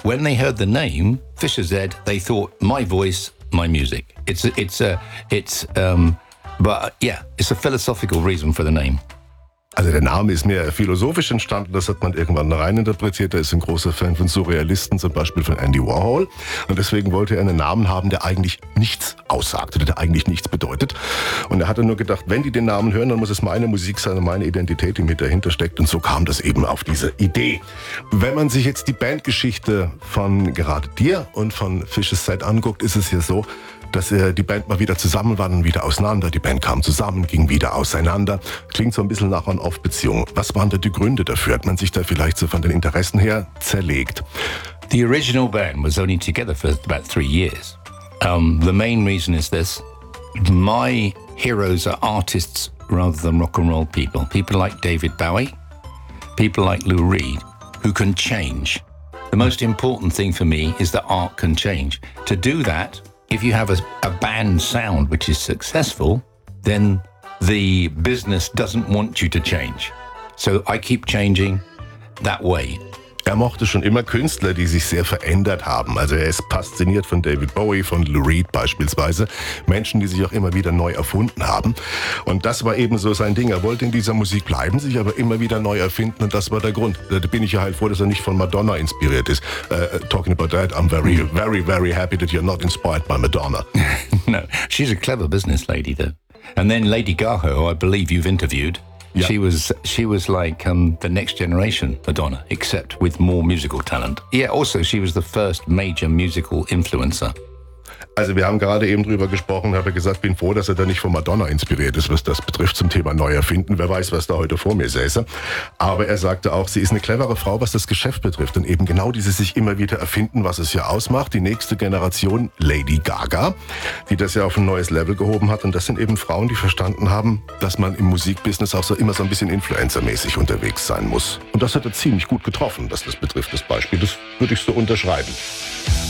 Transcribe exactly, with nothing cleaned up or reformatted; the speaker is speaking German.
when they heard the name Fisher Z, they thought my voice, my music. It's a, it's a, it's, um, but yeah, it's a philosophical reason for the name. Also der Name ist mehr philosophisch entstanden, das hat man irgendwann reininterpretiert. Er ist ein großer Fan von Surrealisten, zum Beispiel von Andy Warhol. Und deswegen wollte er einen Namen haben, der eigentlich nichts aussagt oder der eigentlich nichts bedeutet. Und er hatte nur gedacht, wenn die den Namen hören, dann muss es meine Musik sein und meine Identität, die mit dahinter steckt. Und so kam das eben auf diese Idee. Wenn man sich jetzt die Bandgeschichte von gerade dir und von Fisher's Z anguckt, ist es ja so, dass äh, die Band mal wieder zusammen war und wieder auseinander. Die Band kam zusammen, ging wieder auseinander. Klingt so ein bisschen nach On-Off-Beziehung. Was waren da die Gründe dafür? Hat man sich da vielleicht so von den Interessen her zerlegt? The original band was only together for about three years. Um, the main reason is this. My heroes are artists rather than rock and roll people. People like David Bowie, people like Lou Reed, who can change. The most important thing for me is that art can change. To do that, if you have a, a band sound which is successful, then the business doesn't want you to change. So I keep changing that way. Er mochte schon immer Künstler, die sich sehr verändert haben. Also er ist fasziniert von David Bowie, von Lou Reed beispielsweise. Menschen, die sich auch immer wieder neu erfunden haben. Und das war eben so sein Ding. Er wollte in dieser Musik bleiben, sich aber immer wieder neu erfinden. Und das war der Grund. Da bin ich ja halt froh, dass er nicht von Madonna inspiriert ist. Uh, talking about that, I'm very, very, very happy that you're not inspired by Madonna. No, she's a clever business lady though. And then Lady Gaga, who I believe you've interviewed. Yeah. She was she was like um, the next generation Madonna, except with more musical talent. Yeah, also she was the first major musical influencer. Also wir haben gerade eben drüber gesprochen, habe gesagt, bin froh, dass er da nicht von Madonna inspiriert ist, was das betrifft zum Thema Neuerfinden. Wer weiß, was da heute vor mir säße. Aber er sagte auch, sie ist eine clevere Frau, was das Geschäft betrifft. Und eben genau dieses sich immer wieder erfinden, was es ja ausmacht. Die nächste Generation, Lady Gaga, die das ja auf ein neues Level gehoben hat. Und das sind eben Frauen, die verstanden haben, dass man im Musikbusiness auch so immer so ein bisschen influencermäßig unterwegs sein muss. Und das hat er ziemlich gut getroffen, was das betrifft, das Beispiel. Das würde ich so unterschreiben.